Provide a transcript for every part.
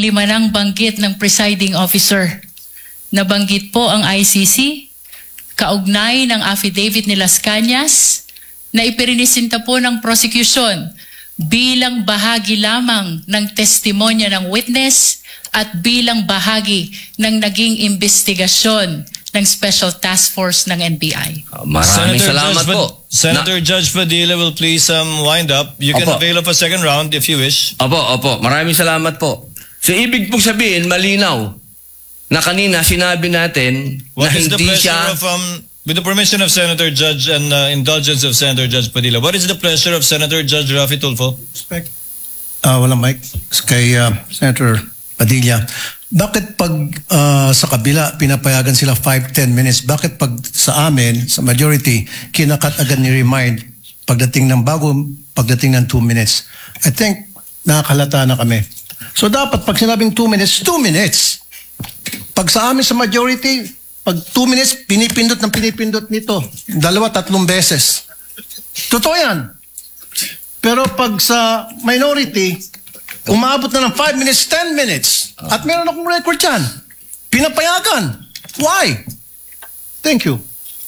lima nang banggit ng presiding officer. Nabanggit po ang ICC, kaugnay ng affidavit ni Las Cañas na ipirinisinta po ng prosecution bilang bahagi lamang ng testimonya ng witness at bilang bahagi ng naging investigasyon ng Special Task Force ng NBI. Maraming salamat po. Senator Judge Padilla will please wind up. You can avail of a second round if you wish. Opo. Maraming salamat po. So, ibig pong sabihin, malinaw na kanina sinabi natin What na is the hindi pleasure siya... of, with the permission of Senator Judge and indulgence of Senator Judge Padilla, what is the pleasure of Senator Judge Raffy Tulfo? Walang mic. Kay Senator Padilla. Bakit pag sa kabila pinapayagan sila 5-10 minutes, bakit pag sa amin, sa majority, kinakat agad ni remind pagdating ng 2 minutes? I think nakakalata na kami. So dapat pag sinabing 2 minutes, 2 minutes. Pag sa amin sa majority, pag 2 minutes, pinipindot nito. 2-3 beses. Totoo yan. Pero pag sa minority, umabot na ng 5 minutes, 10 minutes. At meron akong record yan. Pinapayagan. Why? Thank you.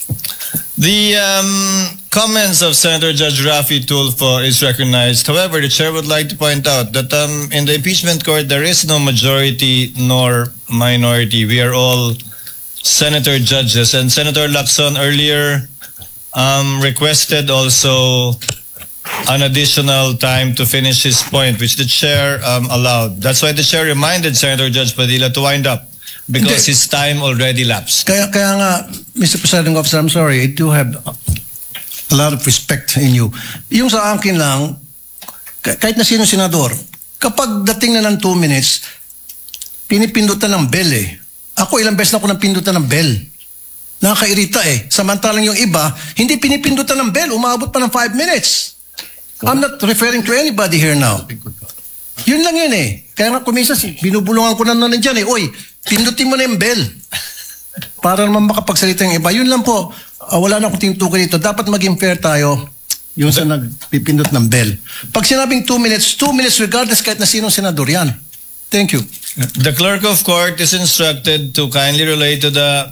The comments of Senator Judge Raffy Tulfo is recognized. However, the chair would like to point out that in the impeachment court, there is no majority nor minority. We are all senator judges. And Senator Lacson earlier requested also an additional time to finish his point, which the chair allowed. That's why the chair reminded Senator Judge Padilla to wind up, because his time already lapsed. Kaya nga, Mr. Presiding Officer, I'm sorry, I do have a lot of respect in you. Yung sa akin lang, kahit na sino senador, kapag dating na ng 2 minutes, pinipindutan ng bell eh. Ako ilang beses na ako pindutan ng bell. Nakakairita eh. Samantalang yung iba, hindi pinipindutan ng bell, umabot pa ng 5 minutes. I'm not referring to anybody here now. Yun lang yun eh. Kaya nga kumisas, binubulungan ko na nandiyan eh. Oy, pindutin mo na yung bell. Para naman makapagsalita yung iba. Yun lang po. Wala na akong tinutukoy dito. Dapat maging fair tayo yung sa nagpipindot ng bell. Pag sinabing 2 minutes, 2 minutes regardless kahit na sinong senador yan. Thank you. The clerk of court is instructed to kindly relate to the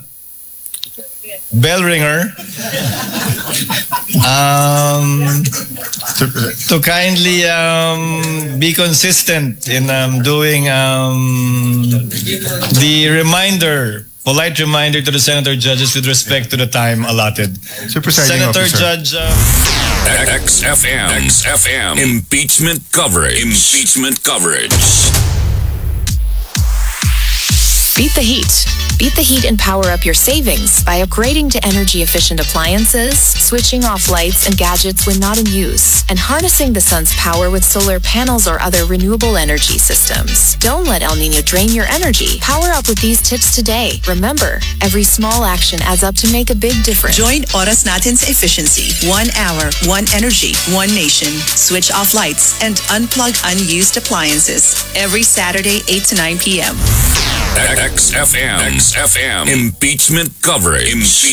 bell ringer to kindly be consistent in doing the polite reminder to the senator judges with respect to the time allotted. Senator Judge XFM impeachment coverage. Beat the heat. Beat the heat and power up your savings by upgrading to energy-efficient appliances, switching off lights and gadgets when not in use, and harnessing the sun's power with solar panels or other renewable energy systems. Don't let El Niño drain your energy. Power up with these tips today. Remember, every small action adds up to make a big difference. Join Oras Natin's efficiency. 1 hour, 1 energy, 1 nation. Switch off lights and unplug unused appliances. Every Saturday, 8 to 9 p.m. XFM impeachment coverage.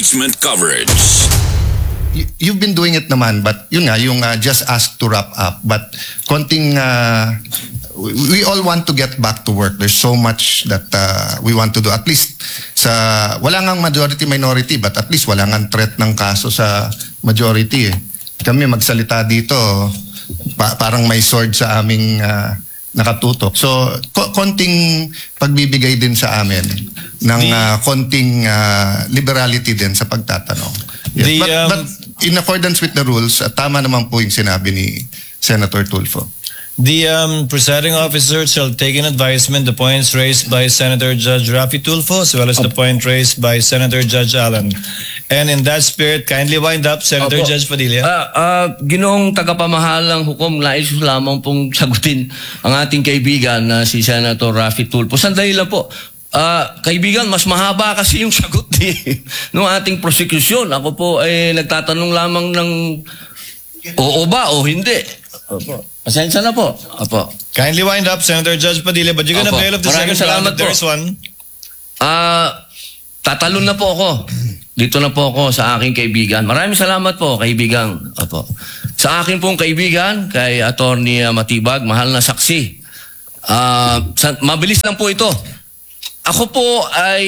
You've been doing it naman, but yun nga, yung just asked to wrap up. But konting, we all want to get back to work. There's so much that we want to do. At least sa wala ngang majority minority, but at least wala ngang threat ng kaso sa majority eh. Kami magsalita dito, parang may sword sa aming nakatutok. So, konting pagbibigay din sa amin ng konting liberality din sa pagtatanong. Yes. But in accordance with the rules, tama naman po yung sinabi ni Senator Tulfo. The presiding officer shall take in advisement the points raised by Senator Judge Raffy Tulfo as well as the point raised by Senator Judge Allen. And in that spirit, kindly wind up, Senator Judge Padilla. Ginoong tagapamahalang hukom, nais lamang pong sagutin ang ating kaibigan na si Senator Raffy Tulfo. Sandali lang po. Kaibigan, mas mahaba kasi yung sagot ng ating prosecution. Ako po ay nagtatanong lamang ng oo ba o hindi. Opo. Pasensya na po. Opo. Kindly wind up, Senator Judge Padilla, but you're gonna bail of the second round if there is one. Tatalon na po ako. Dito na po ako sa aking kaibigan. Maraming salamat po, kaibigan. Opo. Sa aking pong kaibigan, kay Attorney Matibag, mahal na saksi. Mabilis lang po ito. Ako po ay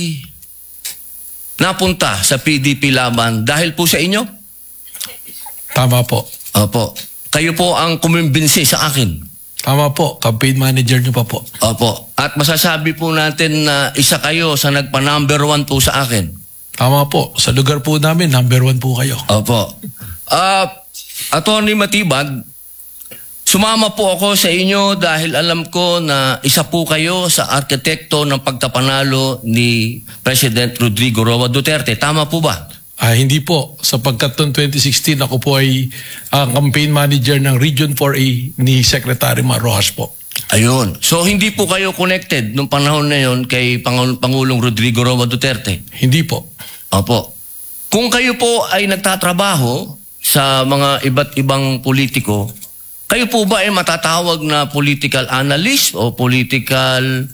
napunta sa PDP Laban dahil po sa inyo. Tama po. Opo. Kayo po ang kumimbinsi sa akin. Tama po. Campaign manager niyo pa po. Opo. At masasabi po natin na isa kayo sa nagpa-number 1 po sa akin. Tama po. Sa lugar po namin, number 1 po kayo. Opo. Attorney Matibag, sumama po ako sa inyo dahil alam ko na isa po kayo sa arkitekto ng pagkapanalo ni President Rodrigo Roa Duterte. Tama po ba? Hindi po. Sapagkat noong 2016, ako po ay ang campaign manager ng Region 4A ni Secretary Mar Rojas po. Ayun. So hindi po kayo connected nung panahon na yon kay Pangulong Rodrigo Roa Duterte? Hindi po. Opo. Kung kayo po ay nagtatrabaho sa mga iba't ibang politiko, kayo po ba ay matatawag na political analyst o political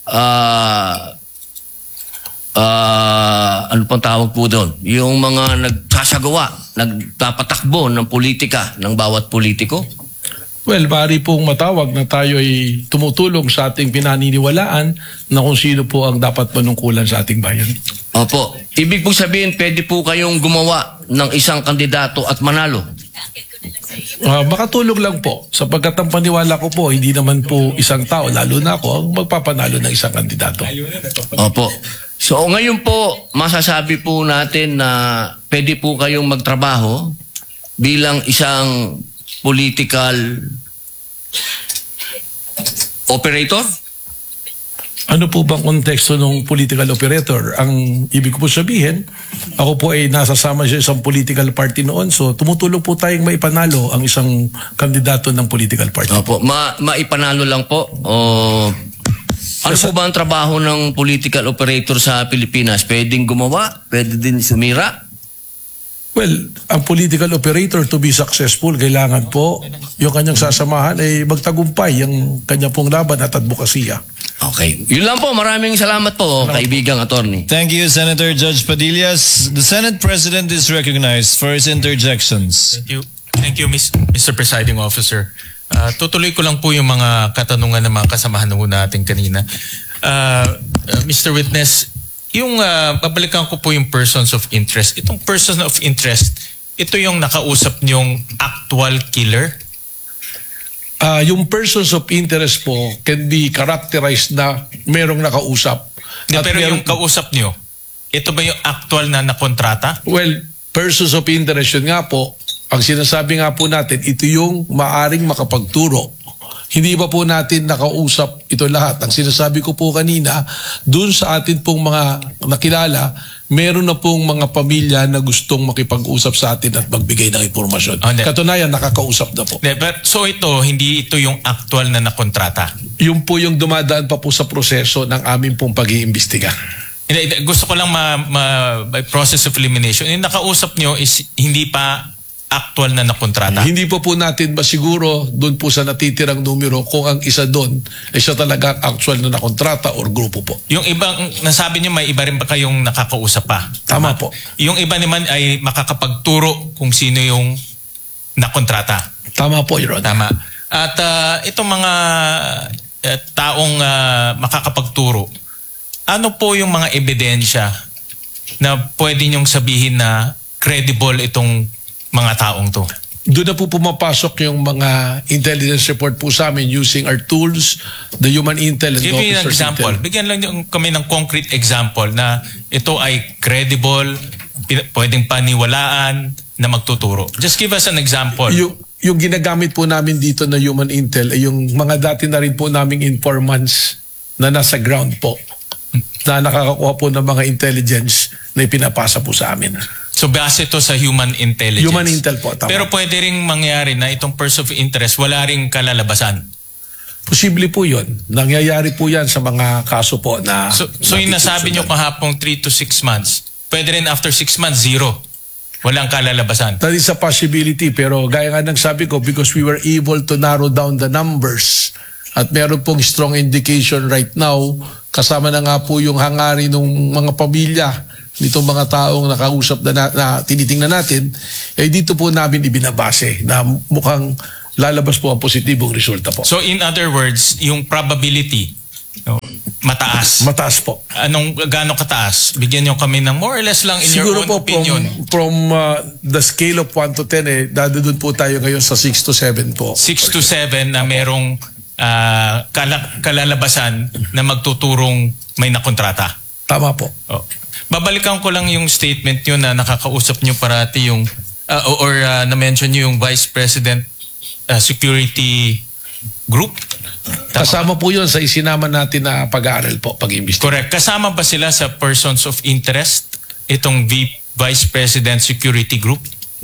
ano pang tawag po doon? Yung mga nagsasagawa, nagpapatakbo ng politika ng bawat politiko? Well, maaari pong matawag na tayo ay tumutulong sa ating pinaniniwalaan na kung sino po ang dapat manungkulan sa ating bayan. Opo. Ibig po sabihin, pwede po kayong gumawa ng isang kandidato at manalo? Makatulong lang po. Sapagkat ang paniwala ko po, hindi naman po isang tao, lalo na ako, ang magpapanalo ng isang kandidato. Opo. So ngayon po, masasabi po natin na pwede po kayong magtrabaho bilang isang political operator? Ano po bang konteksto ng political operator? Ang ibig ko po sabihin, ako po ay nasasama sa isang political party noon, so tumutulong po tayong maipanalo ang isang kandidato ng political party. Opo. Maipanalo lang po? O ano po ba ang trabaho ng political operator sa Pilipinas? Pwedeng gumawa? Pwede din sumira? Well, ang political operator to be successful, kailangan po yung kanyang sasamahan ay magtagumpay yung kanya pong laban at advokasya. Okay. Yun lang po. Maraming salamat po, kaibigang attorney. Thank you, Senator Judge Padillas. The Senate President is recognized for his interjections. Thank you, Mr. Presiding Officer. Tutuloy ko lang po yung mga katanungan ng mga kasamahan natin kanina. Mr. Witness, yung babalikan ko po yung persons of interest. Itong person of interest, ito yung nakausap niyong actual killer? Yung persons of interest po can be characterized na merong nakausap. Pero yung kausap niyo, ito ba yung actual na nakontrata? Well, persons of interest yun nga po, ang sinasabi nga po natin, ito yung maaring makapagturo. Hindi ba po natin nakausap ito lahat? Ang sinasabi ko po kanina, dun sa atin pong mga nakilala, meron na pong mga pamilya na gustong makipag-usap sa atin at magbigay ng impormasyon. Katunayan, nakakausap na po. So hindi ito yung actual na nakontrata? Yung po yung dumadaan pa po sa proseso ng aming pong pag-iimbestiga. Gusto ko lang by process of elimination, yung nakausap nyo is hindi pa actual na nakontrata? Hindi po natin masiguro doon po sa natitirang numero kung ang isa doon ay siya talaga actual na nakontrata or grupo po. Yung ibang, nasabi niyo may iba rin ba kayong nakakausap pa? Tama po. Yung iba naman ay makakapagturo kung sino yung nakontrata? Tama po, Your Honor. Tama. At itong mga taong makakapagturo, ano po yung mga ebidensya na pwede niyong sabihin na credible itong mga taong to? Doon na po pumapasok yung mga intelligence report po sa amin using our tools, the human intel and Give me an officers example. intel. Bigyan lang kami ng concrete example na ito ay credible, pwedeng paniwalaan na magtuturo. Just give us an example. Yung ginagamit po namin dito na human intel ay yung mga dati na rin po naming informants na nasa ground po, na nakakakuha po ng mga intelligence na ipinapasa po sa amin. So base ito sa human intelligence. Human intel po, tama. Pero pwede ring mangyari na itong person of interest wala ring kalalabasan. Posible po yun. Nangyayari po yan sa mga kaso po na... So yung nasabi nyo kahapong 3 to 6 months, pwede rin after 6 months, 0. Walang kalalabasan. That is a possibility, pero gaya nga ng sabi ko, because we were able to narrow down the numbers at meron pong strong indication right now, kasama na nga po yung hangarin ng mga pamilya nitong mga taong nakausap na tinitingnan natin, eh dito po namin ibinabase na mukhang lalabas po ang positibong resulta po. So in other words, yung probability, mataas. Mataas po. Gaano kataas? Bigyan nyo kami ng more or less lang in Siguro your own po opinion. from the scale of 1 to 10, dadadun po tayo ngayon sa 6 to 7 po. 6 to 7 na merong kalalabasan na magtuturong may nakontrata. Tama po. Oh. Babalikan ko lang yung statement nyo na nakakausap nyo parati yung na-mention nyo yung Vice President Security Group. Tama. Kasama po yun sa isinama natin na pag-aaral po, pag-imbestiga. Correct. Kasama ba sila sa persons of interest itong Vice President Security Group?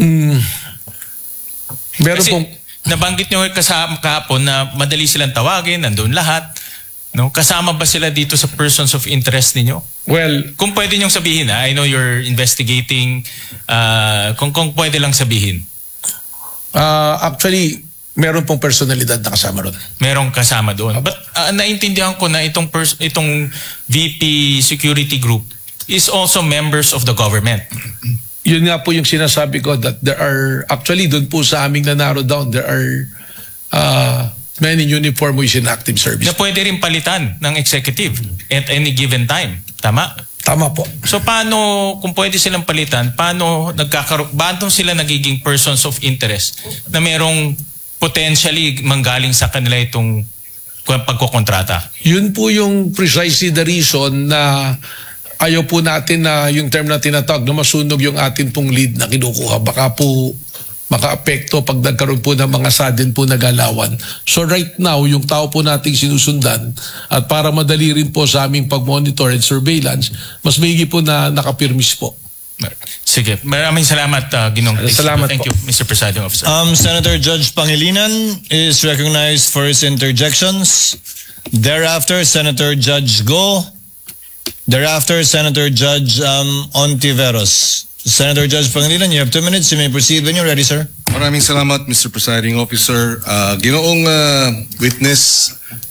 Meron Kasi pong... nabanggit nyo kasama kahapon na madali silang tawagin, nandun lahat. No? Kasama ba sila dito sa persons of interest ninyo? Well, Kung pwede nyong sabihin, I know you're investigating, kung pwede lang sabihin. actually, meron pong personalidad na kasama ron. Merong kasama doon. But naintindihan ko na itong VP Security Group is also members of the government. Yun nga po yung sinasabi ko that there are, actually doon po sa aming na-narrow down, there are men in uniform who is in active service. Na pwede rin palitan ng executive at any given time. Tama? Tama po. So paano, kung pwede silang palitan, paano sila nagiging persons of interest na merong potentially manggaling sa kanila itong pagkokontrata? Yun po yung precisely the reason na ayaw po natin na yung term na tinatawag na masunog yung atin pong lead na kinukuha. Baka po maka-apekto pag nagkaroon po ng mga sudden po na galawan. So right now, yung tao po nating sinusundan at para madali rin po sa aming pag-monitor and surveillance, mas maigi po na nakapirmis po. Sige. Maraming salamat, Ginong. Salamat Thank po. you, Mr. Presiding Officer. Senator Judge Pangilinan is recognized for his interjections. Thereafter, Senator Judge Go. Thereafter, Senator Judge Ontiveros. Senator Judge Pangilinan, you have 2 minutes. You may proceed when you're ready, sir. Maraming salamat, Mr. Presiding Officer. Ginoong witness,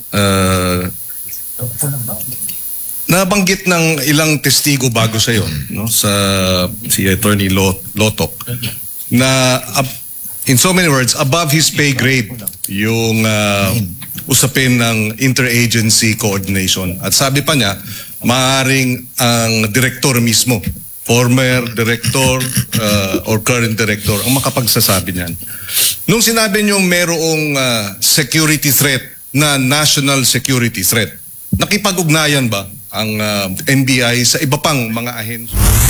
nabanggit ng ilang testigo bago sa yon, no, sa si Attorney Lotok, na in so many words, above his pay grade yung usapin ng interagency coordination. At sabi pa niya, maaaring ang direktor mismo, former director or current director, ang makapagsasabi niyan. Nung sinabi niyong merong security threat na national security threat, nakipag-ugnayan ba ang NBI sa iba pang mga ahensya?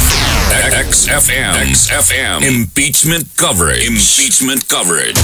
XFM. Impeachment coverage. Impeachment coverage.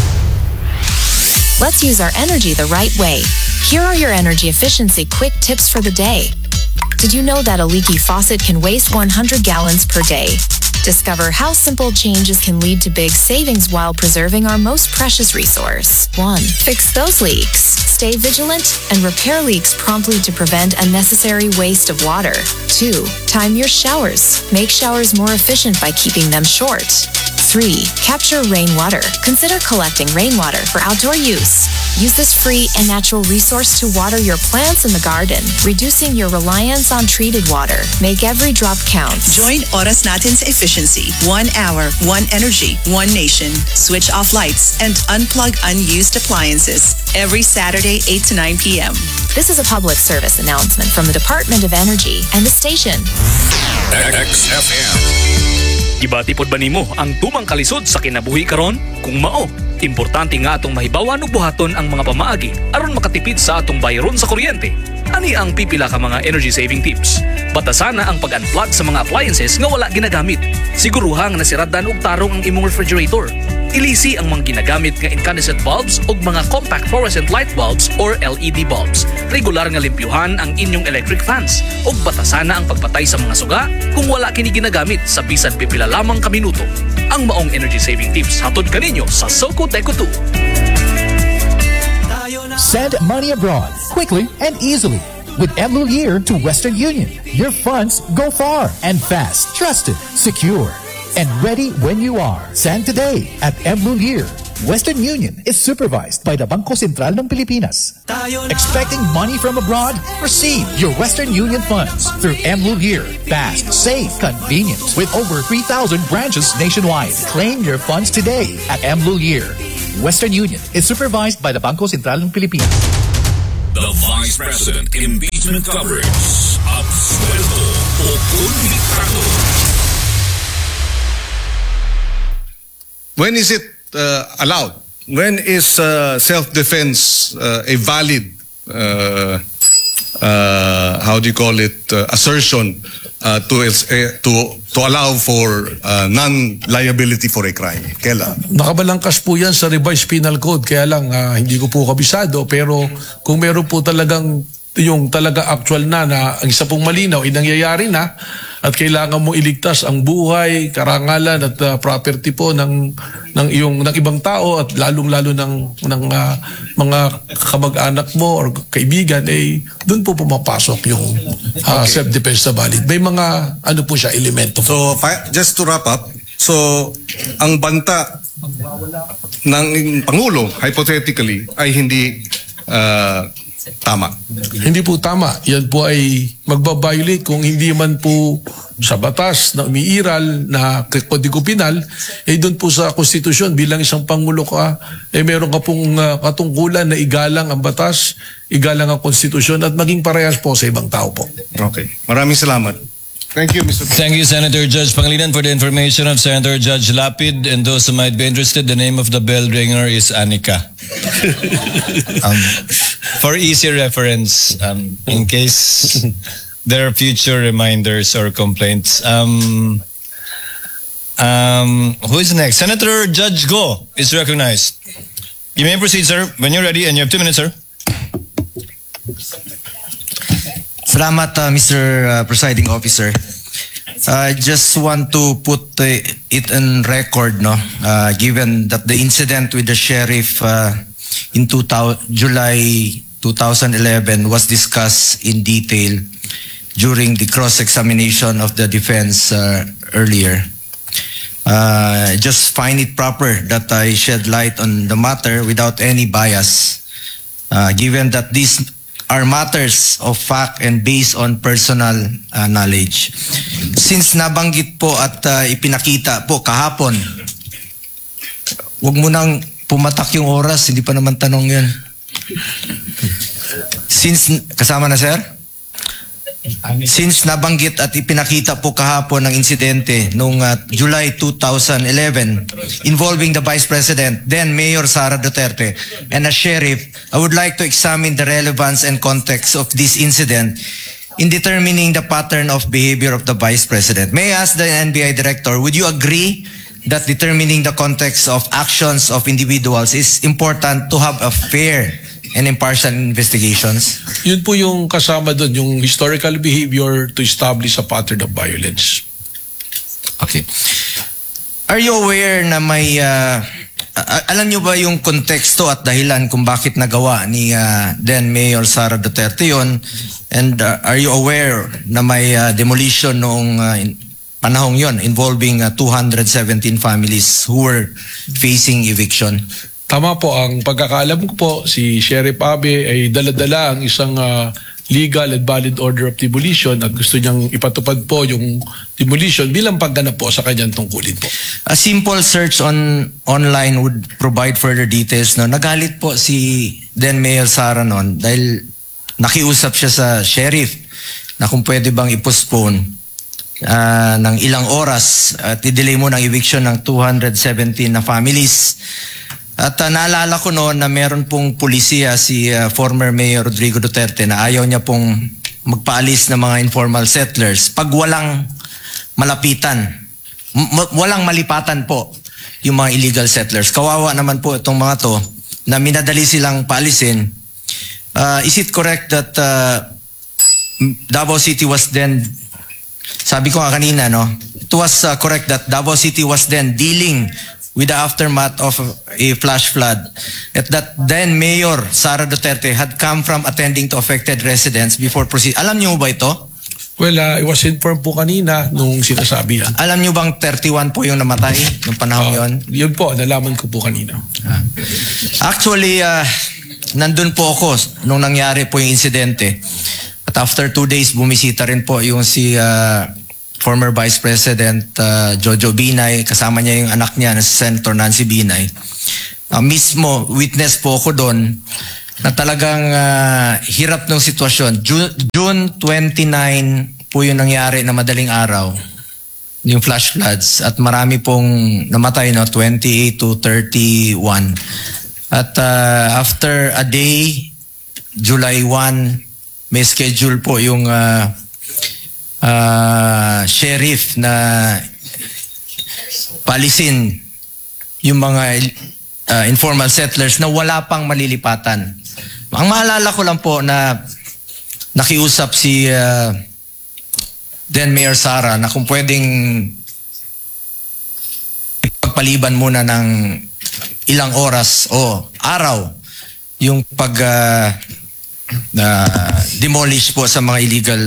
Let's use our energy the right way. Here are your energy efficiency quick tips for the day. Did you know that a leaky faucet can waste 100 gallons per day? Discover how simple changes can lead to big savings while preserving our most precious resource. 1. Fix those leaks. Stay vigilant and repair leaks promptly to prevent unnecessary waste of water. 2. Time your showers. Make showers more efficient by keeping them short. 3. Capture rainwater. Consider collecting rainwater for outdoor use. Use this free and natural resource to water your plants in the garden, reducing your reliance on treated water. Make every drop count. Join Oras Natin's efficiency. 1 hour, 1 energy, 1 nation. Switch off lights and unplug unused appliances. Every Saturday, 8 to 9 p.m. This is a public service announcement from the Department of Energy and the station. XFM. Gibatipod ba nimo ang tumang kalisod sa kinabuhi karon? Kung mao, importante nga atong mahibawan ug buhaton ang mga pamaagi aron makatipid sa atong bayaron sa kuryente. Ani ang pipila ka mga energy saving tips. Batasan na ang pag-unplug sa mga appliances nga wala ginagamit. Siguruhang nasiradan og tarong ang imong refrigerator. Ilisi ang mga ginagamit nga incandescent bulbs o mga compact fluorescent light bulbs or LED bulbs. Regular nga limpyuhan ang inyong electric fans o batasan na ang pagpatay sa mga suga kung wala kini ginagamit sa bisan pipila lamang ka minuto. Ang maong energy saving tips hatod kaninyo sa Soco Teco 2. Send money abroad quickly and easily with Mlulier to Western Union. Your funds go far and fast, trusted, secure, and ready when you are. Send today at Mlulier. Western Union is supervised by the Bangko Sentral ng Pilipinas. Expecting money from abroad? Receive your Western Union funds through Mlulier. Fast, safe, convenient, with over 3,000 branches nationwide. Claim your funds today at Mlulier. Western Union is supervised by the Bangko Sentral ng Pilipinas. The Vice President impeachment coverage. Absuelto o convictado. When is it allowed? When is self-defense a valid, assertion to allow for non-liability for a crime? Kailan? Nakabalangkas po yan sa revised penal code, kaya lang hindi ko po kabisado, pero kung meron po talagang yung talaga actual na ang isa pong malinaw ay nangyayari na at kailangan mo iligtas ang buhay, karangalan at property po ng ibang tao at lalong-lalo ng mga kamag-anak mo or kaibigan, doon po pumapasok yung self-defense na valid. May mga po siya elemento po. So, just to wrap up, so ang banta ng Pangulo, hypothetically, ay hindi tama. Hindi po tama. Yan po ay magbabiolate kung hindi man po sa batas na umiiral na kodigo penal, doon po sa konstitusyon bilang isang pangulo ka, meron ka pong katungkulan na igalang ang batas, igalang ang konstitusyon at maging parehas po sa ibang tao po. Okay. Maraming salamat. Thank you, Mr. Thank you, Senator Judge Pangilinan, for the information of Senator Judge Lapid. And those who might be interested, the name of the bell ringer is Anika. For easy reference, in case there are future reminders or complaints. Who is next? Senator Judge Go is recognized. You may proceed, sir, when you're ready, and you have 2 minutes, sir. Salamat, Mr. Presiding Officer. I just want to put it in record, given that the incident with the sheriff in July 2011 was discussed in detail during the cross-examination of the defense earlier. I just find it proper that I shed light on the matter without any bias, given that these are matters of fact and based on personal knowledge. Since nabanggit po at ipinakita po kahapon, wag mo nang pumatak yung oras, hindi pa naman tanong yun. Kasama na, sir? Since nabanggit at ipinakita po kahapon ng insidente noong July 2011 involving the Vice President, then Mayor Sara Duterte, and a sheriff, I would like to examine the relevance and context of this incident in determining the pattern of behavior of the Vice President. May I ask the NBI Director, would you agree that determining the context of actions of individuals is important to have a fair and impartial investigations? Yun po yung kasama doon, yung historical behavior to establish a pattern of violence. Okay. Are you aware na may, alam nyo ba yung konteksto at dahilan kung bakit nagawa ni then Mayor Sara Duterte yun? And are you aware na may demolition noong panahong yon involving 217 families who were facing eviction? Tama po, ang pagkakaalam ko po, si Sheriff Abe ay dala-dala ang isang legal and valid order of demolition at gusto niyang ipatupad po yung demolition bilang pagganap po sa kanyang tungkulin po. A simple search online would provide further details. No? Nagalit po si then Mayor Sara noon dahil nakiusap siya sa sheriff na kung pwede bang i-postpone ng ilang oras at i-delay mo ng eviction ng 217 na families. At naalala ko noon na meron pong pulisiya si former Mayor Rodrigo Duterte na ayaw niya pong magpaalis ng mga informal settlers pag walang malapitan, walang malipatan po yung mga illegal settlers. Kawawa naman po itong mga to na minadali silang paalisin. Is it correct that Davao City was then, sabi ko nga kanina, no? It was correct that Davao City was then dealing with the aftermath of a flash flood, at that then Mayor Sara Duterte had come from attending to affected residents before proceed. Alam niyo ba ito? Well, I was informed po kanina nung sinasabi yan. Alam niyo bang 31 po yung namatay nung panahon yon? Yun po, nalaman ko po kanina. Actually, nandun po ako nung nangyari po yung insidente. At after 2 days, bumisita rin po yung si former Vice President Jojo Binay, kasama niya yung anak niya na si Senator Nancy Binay. mismo witness po ako doon na talagang hirap ng sitwasyon. June 29 po yung nangyari na madaling araw, yung flash floods, at marami pong namatay, 28 to 31. At after a day, July 1, may schedule po yung sheriff na palisin yung mga informal settlers na wala pang malilipatan. Ang maalala ko lang po na nakiusap si then Mayor Sara na kung pwedeng pagpaliban muna ng ilang oras o araw yung pag demolish po sa mga illegal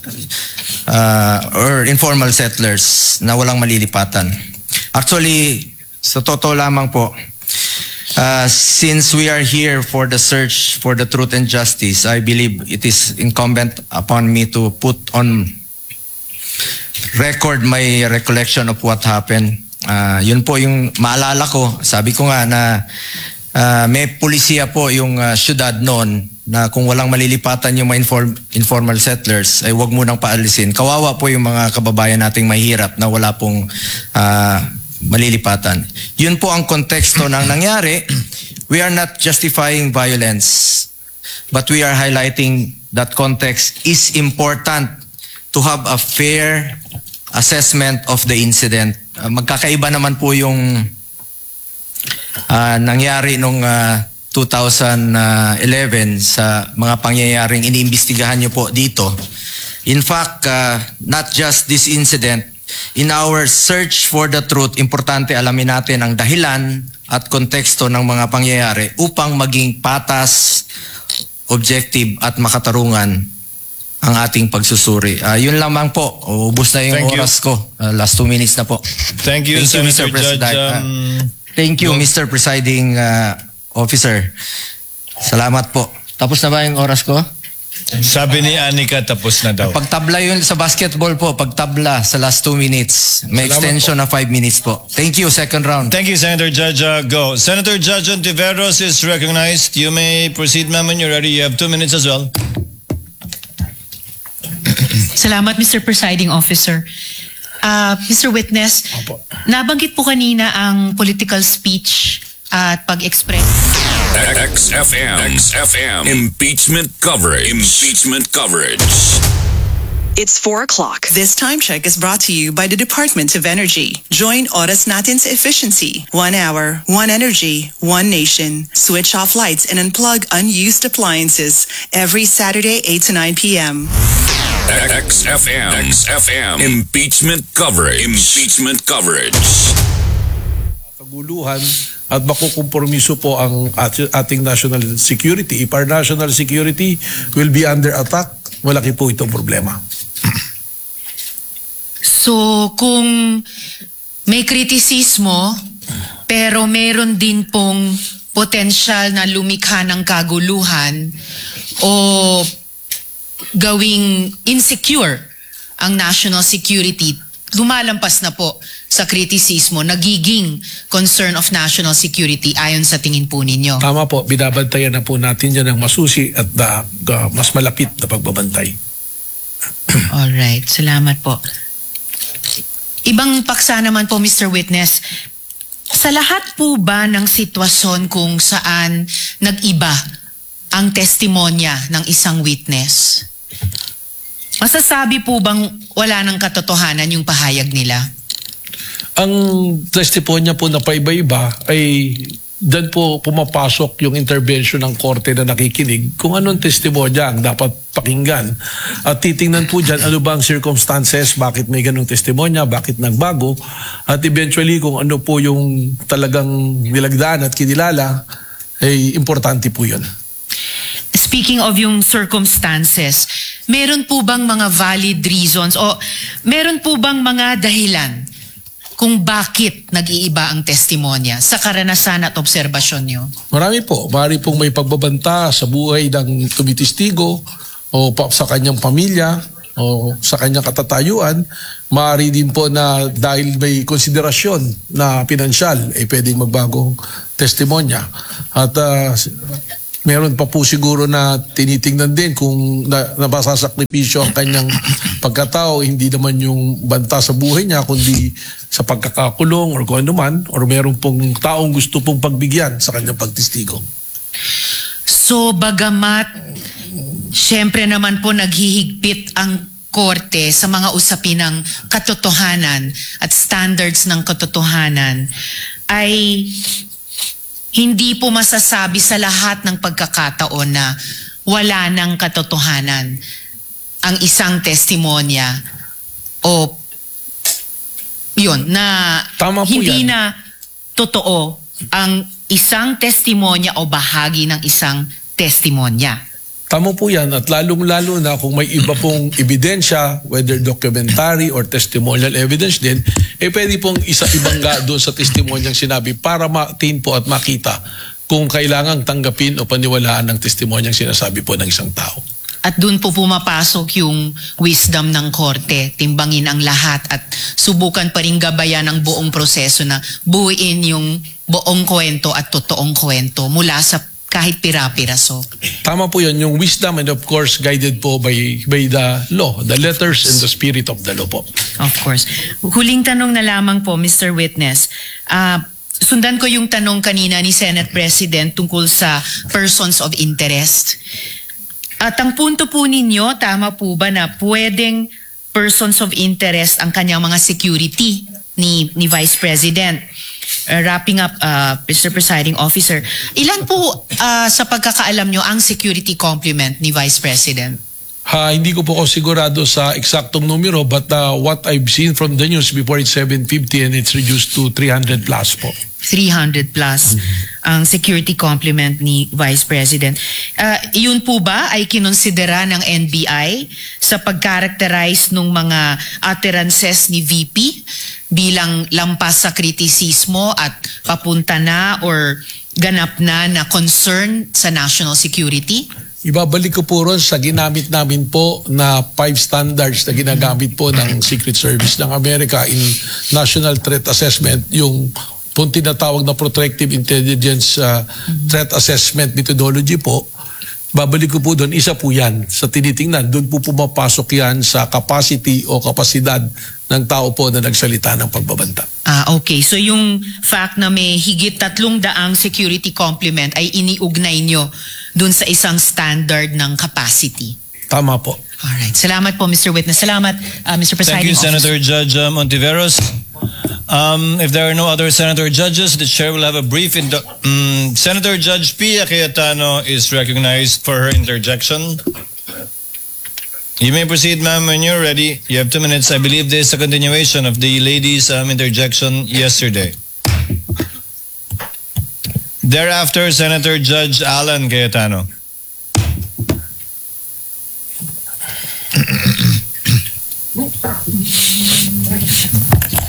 or informal settlers na walang malilipatan. Actually, sa totoo lamang po, since we are here for the search for the truth and justice, I believe it is incumbent upon me to put on record my recollection of what happened. Yun po yung maalala ko. Sabi ko nga na may polisiya po yung syudad noon na kung walang malilipatan yung mga informal settlers ay wag munang paalisin. Kawawa po yung mga kababayan nating mahirap na wala pong malilipatan. Yun po ang konteksto ng nangyari. We are not justifying violence, but we are highlighting that context is important to have a fair assessment of the incident. Magkakaiba naman po yung nangyari nung 2011 sa mga pangyayaring iniimbestigahan nyo po dito. In fact, not just this incident, in our search for the truth, importante alamin natin ang dahilan at konteksto ng mga pangyayari upang maging patas, objective at makatarungan ang ating pagsusuri. Yun lamang po. Ubus na yung oras ko. Last 2 minutes na po. Thank you, Senator Mr. President. Judge. Thank you, Mr. Presiding Officer. Salamat po. Tapos na ba yung oras ko? Sabi ni Anika, tapos na daw. Pagtabla yun sa basketball po, pagtabla sa last 2 minutes. May extension na 5 minutes po. Thank you, second round. Thank you, Senator Judge. Go. Senator Judge Ontiveros is recognized. You may proceed, ma'am, when you're ready. You have 2 minutes as well. Salamat, Mr. Presiding Officer. Mr. Witness, nabanggit po kanina ang political speech at pag-express. XFM. Impeachment coverage. It's 4 o'clock. This time check is brought to you by the Department of Energy. Join Oras Natin's efficiency. 1 hour, 1 energy, 1 nation. Switch off lights and unplug unused appliances every Saturday 8 to 9 p.m. XFM. Impeachment coverage. Kaguluhan at makukompromiso po ang ating national security. If our national security will be under attack, malaki po itong problema. So, kung may kritisismo, pero meron din pong potensyal na lumikha ng kaguluhan o gawing insecure ang national security, lumalampas na po sa kritisismo, nagiging concern of national security ayon sa tingin po ninyo. Tama po, binabantayan na po natin yan ng masusi at mas malapit na pagbabantay. Alright, salamat po. Ibang paksa naman po, Mr. Witness, sa lahat po ba ng sitwasyon kung saan nag-iba ang testimonya ng isang witness, masasabi po bang wala ng katotohanan yung pahayag nila? Ang testimonya po na paiba-iba ay doon po pumapasok yung intervention ng korte na nakikinig kung anong testimonya ang dapat pakinggan. At titingnan po dyan ano ba ang circumstances, bakit may ganong testimonya, bakit nagbago, at eventually kung ano po yung talagang nilagdaan at kinilala, ay importante po yun. Speaking of yung circumstances, meron po bang mga valid reasons o meron po bang mga dahilan kung bakit nag-iiba ang testimonya sa karanasan at obserbasyon nyo? Marami po. Marami pong may pagbabanta sa buhay ng tumitistigo o sa kanyang pamilya o sa kanyang katatayuan, maaari din po na dahil may konsiderasyon na pinansyal, pwedeng magbagong testimonya. At meron pa po siguro na tinitingnan din kung nabasasakripisyo ang kanyang pagkatao, hindi naman yung banta sa buhay niya, kundi sa pagkakakulong or kung ano man, or meron pong taong gusto pong pagbigyan sa kanyang pagtestigo. So bagamat syempre naman po naghihigpit ang korte sa mga usapin ng katotohanan at standards ng katotohanan, ay hindi po masasabi sa lahat ng pagkakataon na wala ng katotohanan ang isang testimonya o yun, na Tama po hindi yan. na totoo ang isang testimonya o bahagi ng isang testimonya. Tama po yan, at lalong-lalo na kung may iba pong ebidensya, whether documentary or testimonial evidence din, pwede pong ibangga doon sa testimonyang sinabi para ma-attain po at makita kung kailangang tanggapin o paniwalaan ng testimonyang sinasabi po ng isang tao. At doon po pumapasok yung wisdom ng korte, timbangin ang lahat at subukan pa rin gabayan ang buong proseso na buuin yung buong kwento at totoong kwento mula sa kahit pira-piraso. Tama po yun, yung wisdom, and of course guided po by the law, the letters and the spirit of the law po. Of course. Huling tanong na lamang po, Mr. Witness. Sundan ko yung tanong kanina ni Senate President tungkol sa persons of interest. At ang punto po ninyo, tama po ba na pwedeng persons of interest ang kanyang mga security ni Vice President? Wrapping up, Mr. Presiding Officer, ilan po sa pagkakaalam nyo ang security complement ni Vice President? Hindi ko po ako sigurado sa eksaktong numero, but what I've seen from the news before, it's 750 and it's reduced to 300 plus po. 300 plus ang security complement ni Vice President. Yun po ba ay kinonsidera ng NBI sa pag-characterize ng mga utterances ni VP bilang lampas sa kritisismo at papunta na or ganap na concern sa national security? Ibabalik ko po ron sa ginamit namin po na 5 standards na ginagamit po ng Secret Service ng Amerika in National Threat Assessment, yung pong tinatawag na Protective Intelligence Threat Assessment Methodology po. Babalik ko po doon, isa po yan sa tinitingnan. Doon po pumapasok yan sa capacity o kapasidad ng tao po na nagsalita ng pagbabanta. Okay. So yung fact na may higit 300 security complement ay iniugnay nyo doon sa isang standard ng capacity. Tama po. Alright. Salamat po, Mr. Witness. Salamat, Mr. Presiding Thank you, Officer. Senator Judge Ontiveros. If there are no other Senator Judges, the Chair will have a brief. Senator Judge Pia Cayetano is recognized for her interjection. You may proceed, ma'am, when you're ready. You have 2 minutes. I believe this is a continuation of the lady's interjection yesterday. Thereafter, Senator Judge Alan Cayetano.